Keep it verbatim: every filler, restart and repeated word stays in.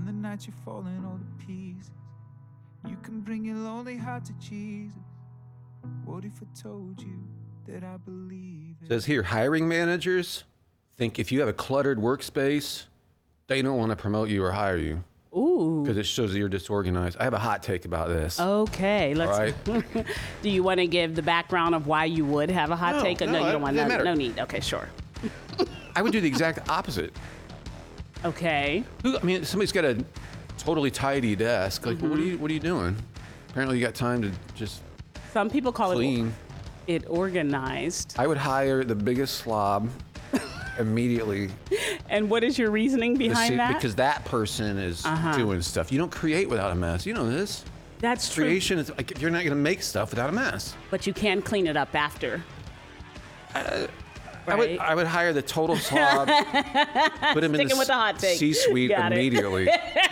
On the night you're falling all to pieces, you can bring your lonely heart to Jesus. What if I told you that I believe it? Says here, hiring managers think if you have a cluttered workspace, they don't want to promote you or hire you. Ooh. Because it shows that you're disorganized. I have a hot take about this. Okay, let's. All right. Do you want to give the background of why you would have a hot No, take? Or no, no, you it don't want doesn't no, matter. no need. Okay, sure. I would do the exact opposite. Okay. Who, I mean, somebody's got a totally tidy desk. Like, Mm-hmm. what are you? What are you doing? Apparently, you got time to just Some people call clean. it it organized. I would hire the biggest slob immediately. And what is your reasoning to behind see- that? Because that person is Uh-huh. doing stuff. You don't create without a mess. You know this. That's true. Creation is like you're not going to make stuff without a mess. But you can clean it up after. I would Right? I would hire the total slob, put him in Sticking the with the hot take. C-suite Got it. immediately.